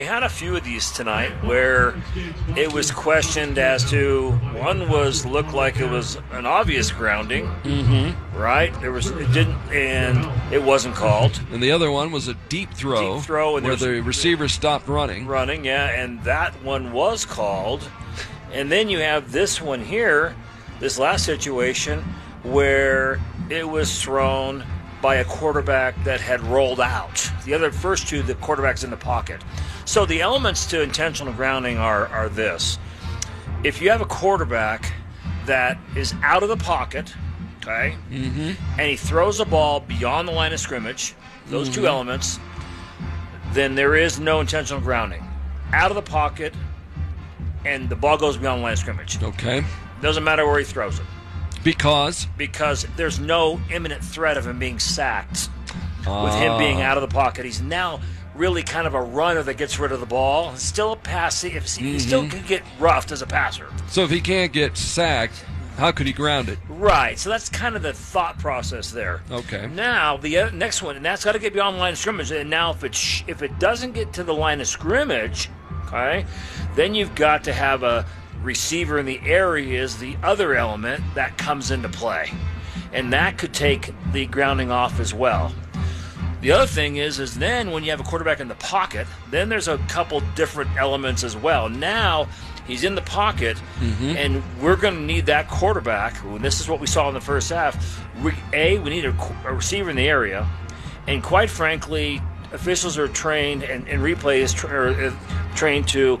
We had a few of these tonight where it was questioned as to one looked like it was an obvious grounding, right? It wasn't called. And the other one was a deep throw and where the receiver stopped running. And that one was called. And then you have this one here, this last situation where it was thrown by a quarterback that had rolled out. The first two, the quarterback's in the pocket. So the elements to intentional grounding are this. If you have a quarterback that is out of the pocket, okay, and he throws a ball beyond the line of scrimmage, those two elements, then there is no intentional grounding. Out of the pocket, and the ball goes beyond the line of scrimmage. Okay. Doesn't matter where he throws it. Because there's no imminent threat of him being sacked. With him being out of the pocket, he's now really kind of a runner that gets rid of the ball. Still a passer. He still can get roughed as a passer. So if he can't get sacked, how could he ground it? Right. So that's kind of the thought process there. Okay. Now the next one, and that's got to get beyond the line of scrimmage. And now if it doesn't get to the line of scrimmage, okay, then you've got to have a receiver in the area is the other element that comes into play, and that could take the grounding off as well. The other thing is then when you have a quarterback in the pocket, then there's a couple different elements as well. Now he's in the pocket, and we're going to need that quarterback. And this is what we saw in the first half. We need a receiver in the area, and quite frankly, officials are trained, and replay is trained to.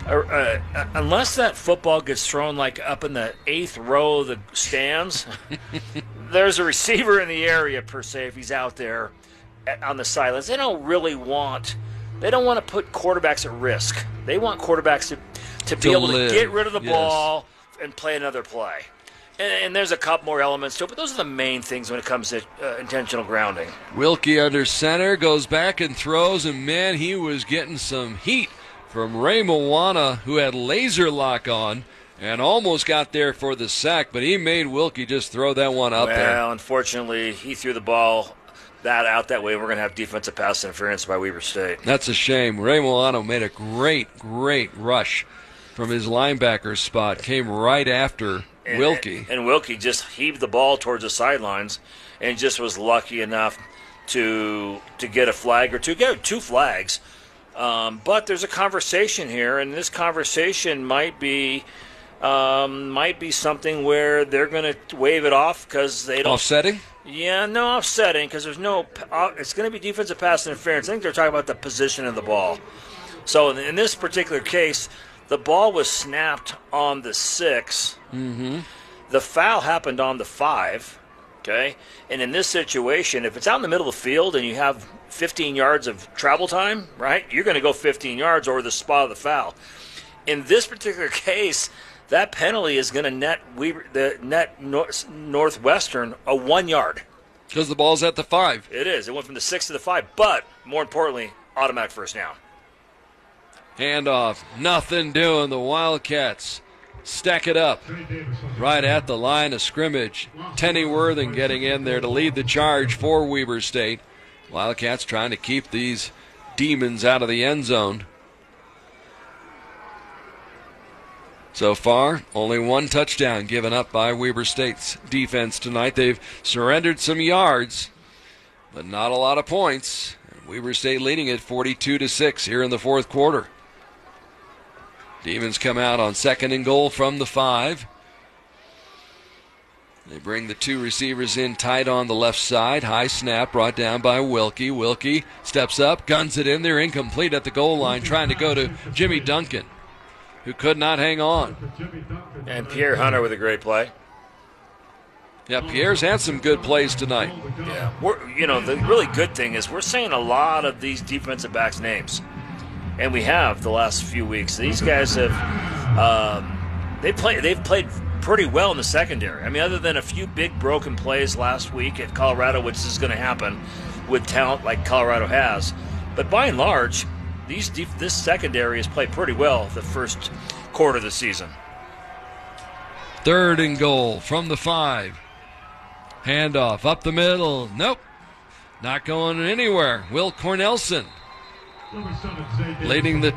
Unless that football gets thrown like up in the 8th row of the stands, there's a receiver in the area per se if he's out there on the sidelines. They don't want to put quarterbacks at risk. They want quarterbacks to be able to get rid of the ball and play another play. And there's a couple more elements to it, but those are the main things when it comes to intentional grounding. Wilkie under center goes back and throws, and man, he was getting some heat from Ray Moana, who had laser lock on and almost got there for the sack, but he made Wilkie just throw that one out there. Well, unfortunately, he threw the ball out that way. We're going to have defensive pass interference by Weber State. That's a shame. Ray Moana made a great rush from his linebacker spot, came right after Wilkie. And Wilkie just heaved the ball towards the sidelines and just was lucky enough to get a flag or get two flags. But there's a conversation here, and this conversation might be something where they're going to wave it off because they don't. Offsetting? Yeah, no offsetting because there's no. It's going to be defensive pass interference. I think they're talking about the position of the ball. So in this particular case, the ball was snapped on the 6. The foul happened on the 5. Okay, and in this situation, if it's out in the middle of the field and you have 15 yards of travel time, right, you're going to go 15 yards over the spot of the foul. In this particular case, that penalty is going to net Northwestern a 1 yard. Because the ball's at the 5. It is. It went from the 6 to the 5, but more importantly, automatic first down. Handoff. Nothing doing. The Wildcats stack it up right at the line of scrimmage. Tenny Worthing getting in there to lead the charge for Weber State. Wildcats trying to keep these demons out of the end zone. So far, only one touchdown given up by Weber State's defense tonight. They've surrendered some yards, but not a lot of points. Weber State leading it 42-6 here in the fourth quarter. Demons come out on 2nd and goal from the 5. They bring the two receivers in tight on the left side. High snap brought down by Wilkie. Wilkie steps up, guns it in there, incomplete at the goal line, trying to go to Jimmy Duncan, who could not hang on. And Pierre Hunter with a great play. Yeah, Pierre's had some good plays tonight. Yeah, the really good thing is we're saying a lot of these defensive backs' names. And we have the last few weeks. These guys have they've played pretty well in the secondary. I mean, other than a few big broken plays last week at Colorado, which is going to happen with talent like Colorado has. But by and large, this secondary has played pretty well the first quarter of the season. 3rd and goal from the 5. Handoff up the middle. Nope. Not going anywhere. Will Cornelson leading the